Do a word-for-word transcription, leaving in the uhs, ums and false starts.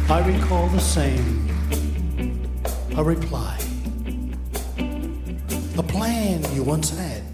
I recall the same, a reply, a plan you once had.